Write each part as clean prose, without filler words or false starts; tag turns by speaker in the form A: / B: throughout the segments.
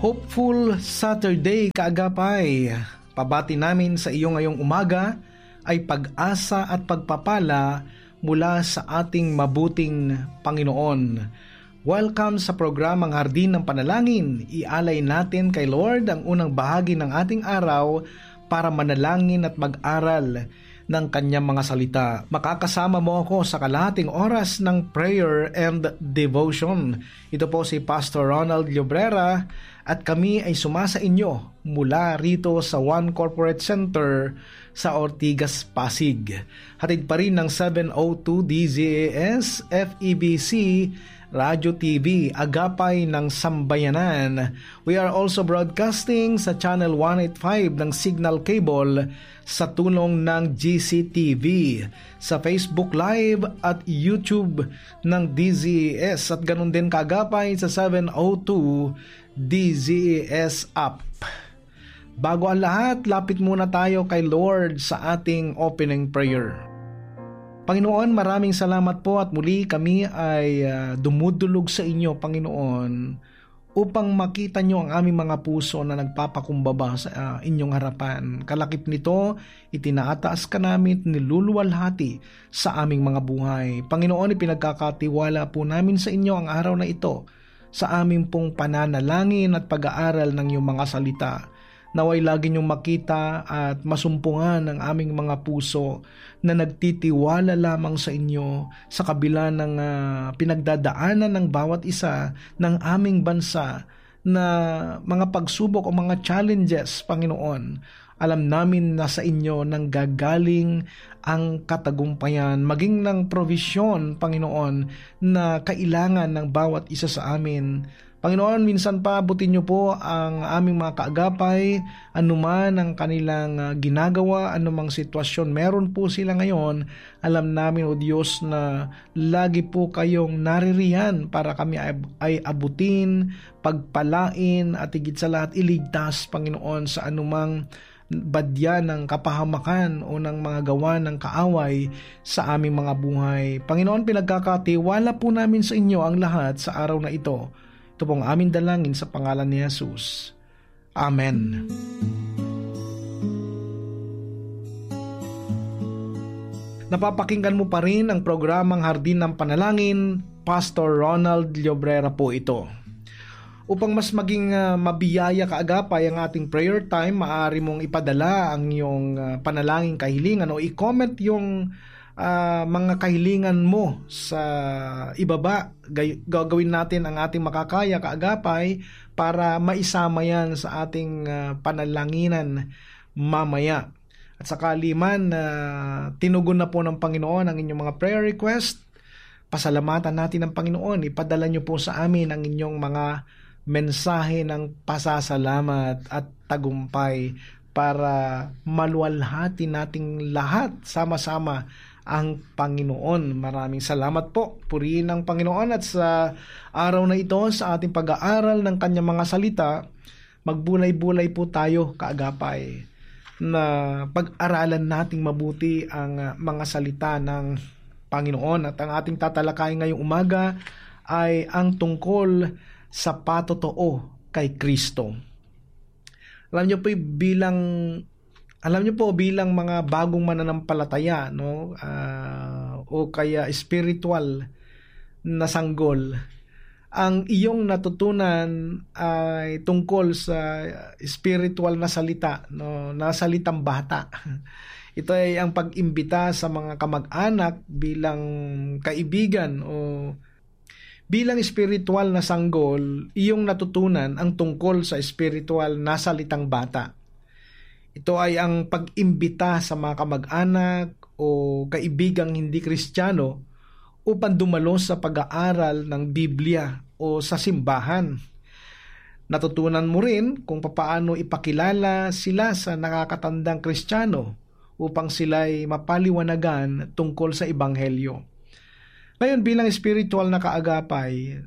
A: Hopeful Saturday kaagapay. Pabati namin sa iyo ngayong umaga ay pag-asa at pagpapala mula sa ating mabuting Panginoon. Welcome sa programang Hardin ng Panalangin. Ialay natin kay Lord ang unang bahagi ng ating araw para manalangin at mag-aral ng kanyang mga salita. Makakasama mo ako sa kalahating oras ng prayer and devotion. Ito po si Pastor Ronald Llobrera at kami ay sumasa inyo mula rito sa One Corporate Center sa Ortigas, Pasig. Hatid pa rin ng 702 DZAS, FEBC, Radio TV, Agapay ng Sambayanan. We are also broadcasting sa Channel 185 ng Signal Cable sa tulong ng GCTV, sa Facebook Live at YouTube ng DZAS at ganun din kaagapay sa 702 DZAS app. Bago ang lahat, lapit muna tayo kay Lord sa ating opening prayer. Panginoon, maraming salamat po at muli kami ay dumudulog sa inyo, Panginoon, upang makita nyo ang aming mga puso na nagpapakumbaba sa inyong harapan. Kalakip nito, itinataas ka namin, niluluwalhati sa aming mga buhay. Panginoon, ipinagkakatiwala po namin sa inyo ang araw na ito sa aming pong pananalangin at pag-aaral ng iyong mga salita. Naway lagi niyong makita at masumpungan ang aming mga puso na nagtitiwala lamang sa inyo sa kabila ng pinagdadaanan ng bawat isa ng aming bansa na mga pagsubok o mga challenges, Panginoon. Alam namin na sa inyo nang gagaling ang katagumpayan, maging ng provisyon, Panginoon, na kailangan ng bawat isa sa amin. Panginoon, minsan pa abutin niyo po ang aming mga kaagapay, anuman ang kanilang ginagawa, anumang sitwasyon meron po sila ngayon. Alam namin, O Diyos, na lagi po kayong naririyan para kami ay abutin, pagpalain at higit sa lahat iligtas, Panginoon, sa anumang badya ng kapahamakan o ng mga gawa ng kaaway sa aming mga buhay. Panginoon, pinagkakatiwala po namin sa inyo ang lahat sa araw na ito. Ito pong aming dalangin sa pangalan ni Jesus. Amen. Napapakinggan mo pa rin ang programang Hardin ng Panalangin. Pastor Ronald Llobrera po ito. Upang mas maging mabiyaya kaagapay ang ating prayer time, maaari mong ipadala ang iyong panalangin kahilingan o i-comment yung mga kahilingan mo sa ibaba. Gagawin natin ang ating makakaya kaagapay para maisama yan sa ating panalanginan mamaya. At sakali man tinugon na po ng Panginoon ang inyong mga prayer request, pasalamatan natin ang Panginoon. Ipadala nyo po sa amin ang inyong mga mensahe ng pasasalamat at tagumpay para maluwalhati nating lahat sama-sama ang Panginoon. Maraming salamat po. Purihin ang Panginoon at sa araw na ito, sa ating pag-aaral ng kanyang mga salita, magbulay-bulay po tayo kaagapay na pag-aralan nating mabuti ang mga salita ng Panginoon. At ang ating tatalakayin ngayong umaga ay ang tungkol sa patotoo kay Kristo. Alam niyo po bilang mga bagong mananampalataya, no, o kaya spiritual na sanggol, ang iyong natutunan ay tungkol sa spiritual na salita, no, na salitang bata. Ito ay ang pag-imbita sa mga kamag-anak bilang kaibigan o bilang spiritual na sanggol, iyong natutunan ang tungkol sa spiritual na salitang bata. Ito ay ang pag-imbita sa mga kamag-anak o kaibigang hindi Kristiyano upang dumalo sa pag-aaral ng Biblia o sa simbahan. Natutunan mo rin kung papaano ipakilala sila sa nakakatandang Kristiyano upang sila'y mapaliwanagan tungkol sa Ebanghelyo. Ngayon bilang spiritual na kaagapay,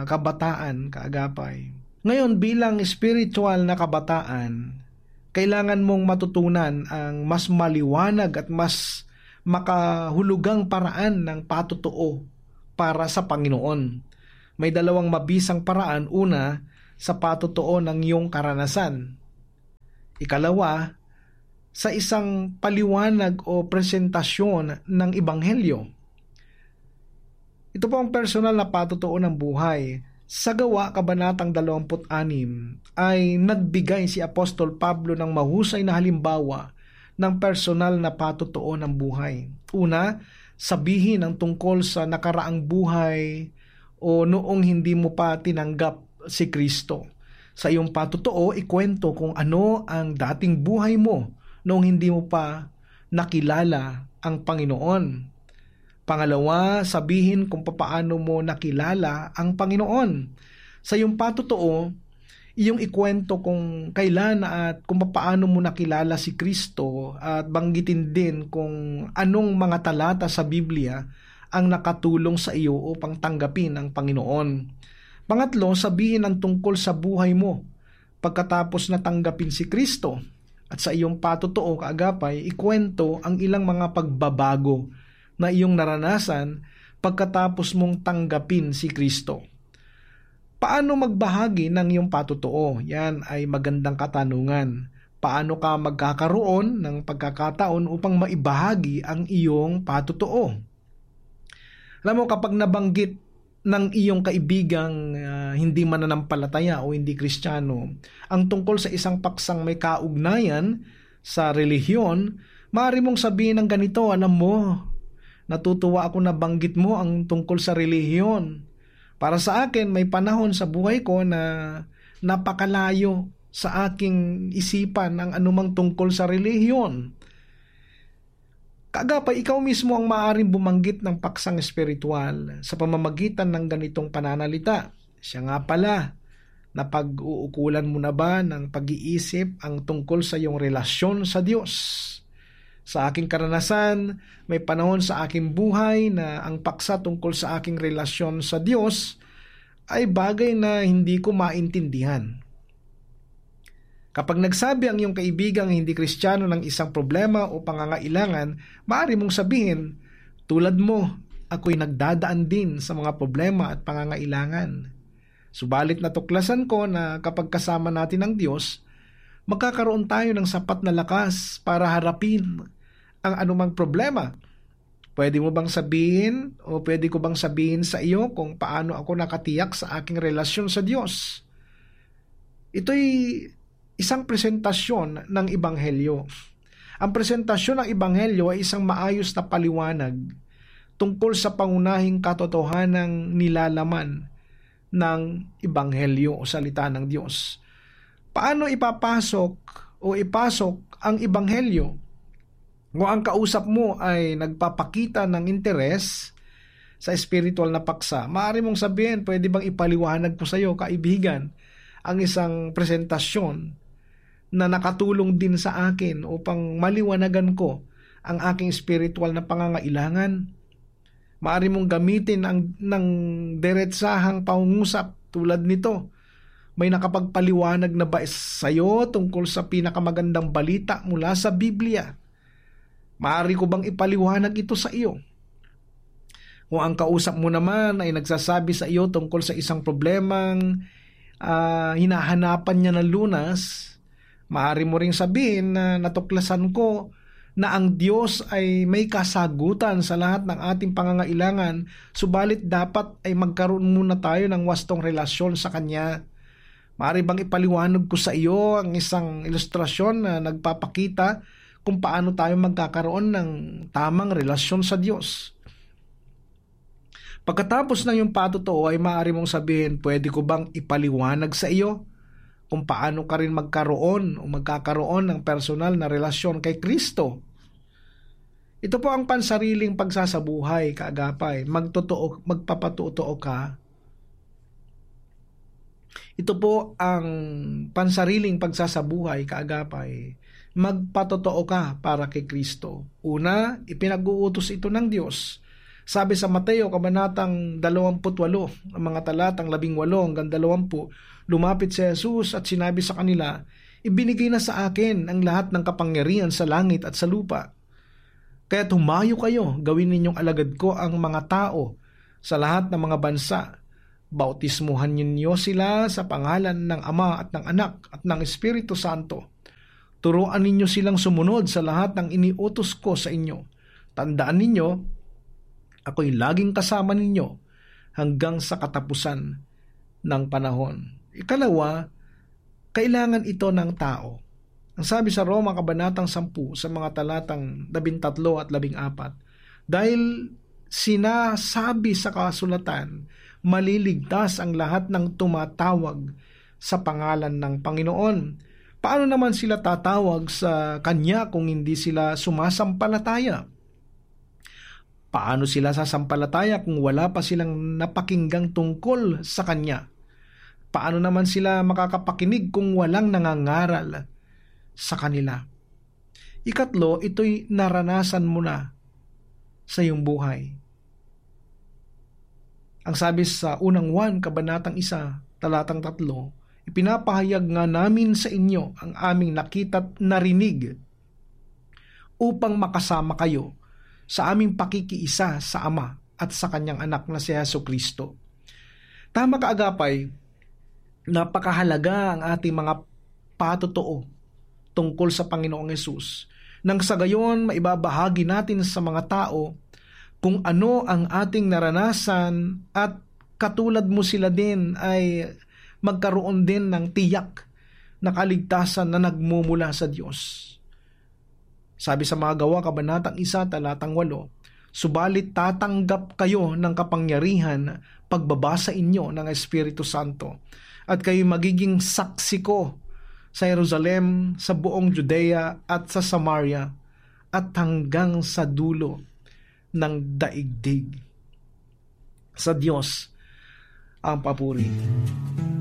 A: kailangan mong matutunan ang mas maliwanag at mas makahulugang paraan ng patotoo para sa Panginoon. May dalawang mabisang paraan. Una, sa patotoo ng iyong karanasan. Ikalawa, sa isang paliwanag o presentasyon ng Ebanghelyo. Ito po ang personal na patotoo ng buhay. Sa Gawa, Kabanatang 26, ay nagbigay si Apostol Pablo ng mahusay na halimbawa ng personal na patotoo ng buhay. Una, sabihin ang tungkol sa nakaraang buhay o noong hindi mo pa tinanggap si Kristo. Sa iyong patotoo, ikwento kung ano ang dating buhay mo noong hindi mo pa nakilala ang Panginoon. Pangalawa, sabihin kung paano mo nakilala ang Panginoon. Sa iyong patotoo, iyong ikwento kung kailan at kung paano mo nakilala si Kristo at banggitin din kung anong mga talata sa Biblia ang nakatulong sa iyo upang tanggapin ang Panginoon. Pangatlo, sabihin ang tungkol sa buhay mo pagkatapos na tanggapin si Kristo. At sa iyong patotoo, kaagapay, ikwento ang ilang mga pagbabago na iyong naranasan pagkatapos mong tanggapin si Kristo. Paano magbahagi ng iyong patotoo? Yan ay magandang katanungan. Paano ka magkakaroon ng pagkakataon upang maibahagi ang iyong patotoo? Alam mo, kapag nabanggit ng iyong kaibigang hindi mananampalataya o hindi Kristiyano ang tungkol sa isang paksang may kaugnayan sa relihiyon, maaari mong sabihin ng ganito, alam mo, natutuwa ako na banggit mo ang tungkol sa relihiyon. Para sa akin, may panahon sa buhay ko na napakalayo sa aking isipan ang anumang tungkol sa relihiyon. Kaagapay, ikaw mismo ang maaaring bumanggit ng paksang espiritual sa pamamagitan ng ganitong pananalita. Siya nga pala, napag-uukulan mo na ba ng pag-iisip ang tungkol sa iyong relasyon sa Diyos? Sa aking karanasan, may panahon sa aking buhay na ang paksa tungkol sa aking relasyon sa Diyos ay bagay na hindi ko maintindihan. Kapag nagsabi ang iyong kaibigang hindi Kristiyano ng isang problema o pangangailangan, maaari mong sabihin, tulad mo, ako'y nagdadaan din sa mga problema at pangangailangan. Subalit natuklasan ko na kapag kasama natin ang Diyos, magkakaroon tayo ng sapat na lakas para harapin ang anumang problema. Pwede mo bang sabihin o pwede ko bang sabihin sa iyo kung paano ako nakatiyak sa aking relasyon sa Diyos? Ito'y isang presentasyon ng Ebanghelyo. Ang presentasyon ng Ebanghelyo ay isang maayos na paliwanag tungkol sa pangunahing katotohanang nilalaman ng Ebanghelyo o salita ng Diyos. Paano ipapasok o ipasok ang Ebanghelyo? Kung ang kausap mo ay nagpapakita ng interes sa spiritual na paksa, maaari mong sabihin, pwede bang ipaliwanag ko sa iyo, kaibigan, ang isang presentasyon na nakatulong din sa akin upang maliwanagan ko ang aking spiritual na pangangailangan. Maaari mong gamitin ng diretsahang pangungusap tulad nito. May nakapagpaliwanag na ba sa iyo tungkol sa pinakamagandang balita mula sa Biblia? Maaari ko bang ipaliwanag ito sa iyo? Kung ang kausap mo naman ay nagsasabi sa iyo tungkol sa isang problemang hinahanapan niya ng lunas, maaari mo ring sabihin na natuklasan ko na ang Diyos ay may kasagutan sa lahat ng ating pangangailangan, subalit dapat ay magkaroon muna tayo ng wastong relasyon sa Kanya. Maaari bang ipaliwanag ko sa iyo ang isang ilustrasyon na nagpapakita kung paano tayo magkakaroon ng tamang relasyon sa Diyos? Pagkatapos ng iyong patotoo ay maaari mong sabihin, pwede ko bang ipaliwanag sa iyo kung paano ka rin magkaroon o magkakaroon ng personal na relasyon kay Kristo? Ito po ang pansariling pagsasabuhay, kaagapay. Magpapatotoo ka. Ito po ang pansariling pagsasabuhay, kaagapay. Magpatotoo ka para kay Kristo. Una, ipinag-uutos ito ng Diyos. Sabi sa Mateo, Kabanatang 28, ang mga talatang 18 hanggang 20, lumapit si Jesus at sinabi sa kanila, ibinigay na sa akin ang lahat ng kapangyarihan sa langit at sa lupa. Kaya tumayo kayo, gawin ninyong alagad ko ang mga tao sa lahat ng mga bansa. Bautismuhan ninyo sila sa pangalan ng Ama at ng Anak at ng Espiritu Santo. Turuan ninyo silang sumunod sa lahat ng iniutos ko sa inyo. Tandaan ninyo, ako'y laging kasama ninyo hanggang sa katapusan ng panahon. Ikalawa, kailangan ito ng tao. Ang sabi sa Roma Kabanatang 10 sa mga talatang 13 at 14, dahil sinasabi sa kasulatan, maliligtas ang lahat ng tumatawag sa pangalan ng Panginoon. Paano naman sila tatawag sa Kanya kung hindi sila sumasampalataya? Paano sila sasampalataya kung wala pa silang napakinggang tungkol sa Kanya? Paano naman sila makakapakinig kung walang nangangaral sa kanila? Ikatlo, ito'y naranasan mo na sa iyong buhay. Ang sabi sa unang 1, Kabanatang 1, talatang 3, ipinapahayag nga namin sa inyo ang aming nakita't narinig upang makasama kayo sa aming pakikiisa sa Ama at sa Kanyang anak na si Jesucristo. Tama ka, agapay, napakahalaga ang ating mga patotoo tungkol sa Panginoong Hesus, nang sa gayon maibabahagi natin sa mga tao kung ano ang ating naranasan at katulad mo sila din ay magkaroon din ng tiyak na kaligtasan na nagmumula sa Diyos. Sabi sa mga Gawa, Kabanatang 1, talatang 8, subalit tatanggap kayo ng kapangyarihan pagbabasa inyo ng Espiritu Santo at kayo magiging saksi ko sa Jerusalem, sa buong Judea at sa Samaria at hanggang sa dulo ng daigdig. Sa Diyos ang papuri.